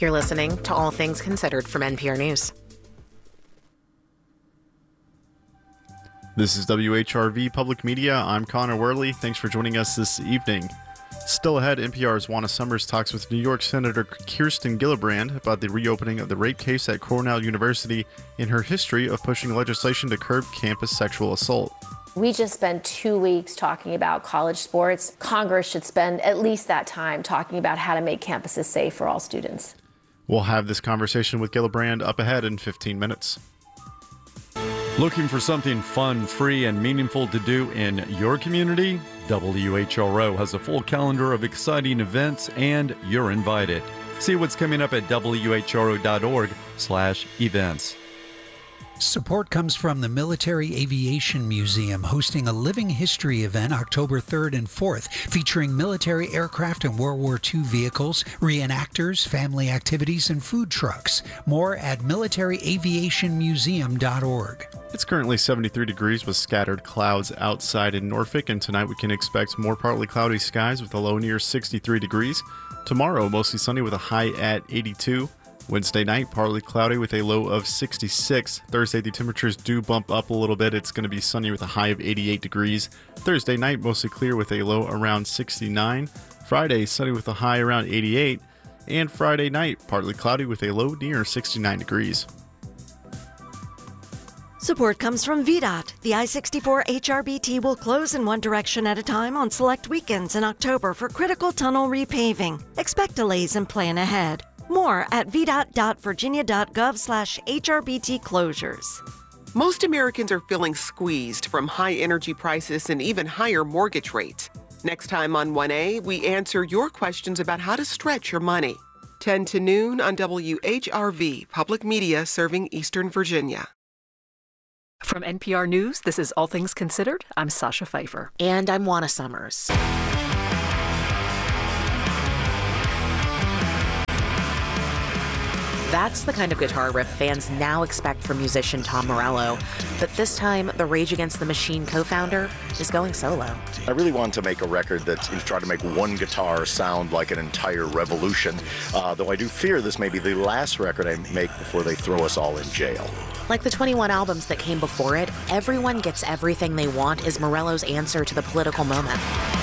You're listening to All Things Considered from NPR News. This is WHRV Public Media. I'm Connor Worley. Thanks for joining us this evening. Still ahead, NPR's Juana Summers talks with New York Senator Kirsten Gillibrand about the reopening of the rape case at Cornell University and her history of pushing legislation to curb campus sexual assault. We just spent 2 weeks talking about college sports. Congress should spend at least that time talking about how to make campuses safe for all students. We'll have this conversation with Gillibrand up ahead in 15 minutes. Looking for something fun, free, and meaningful to do in your community? WHRO has a full calendar of exciting events, and you're invited. See what's coming up at whro.org/events. Support comes from the Military Aviation Museum, hosting a Living History event October 3rd and 4th, featuring military aircraft and World War II vehicles, reenactors, family activities, and food trucks. More at militaryaviationmuseum.org. It's currently 73 degrees with scattered clouds outside in Norfolk, and tonight we can expect more partly cloudy skies with a low near 63 degrees. Tomorrow, mostly sunny with a high at 82. Wednesday night, partly cloudy with a low of 66. Thursday, the temperatures do bump up a little bit. It's going to be sunny with a high of 88 degrees. Thursday night, mostly clear with a low around 69. Friday, sunny with a high around 88. And Friday night, partly cloudy with a low near 69 degrees. Support comes from VDOT. The I-64 HRBT will close in one direction at a time on select weekends in October for critical tunnel repaving. Expect delays and plan ahead. More at vdot.virginia.gov/HRBT closures. Most Americans are feeling squeezed from high energy prices and even higher mortgage rates. Next time on 1A, we answer your questions about how to stretch your money. 10 to noon on WHRV, Public Media serving Eastern Virginia. From NPR News, this is All Things Considered. I'm Sasha Pfeiffer. And I'm Juana Summers. That's the kind of guitar riff fans now expect from musician Tom Morello. But this time, the Rage Against the Machine co-founder is going solo. I really wanted to make a record that tried to make one guitar sound like an entire revolution, though I do fear this may be the last record I make before they throw us all in jail. Like the 21 albums that came before it, Everyone Gets Everything They Want is Morello's answer to the political moment.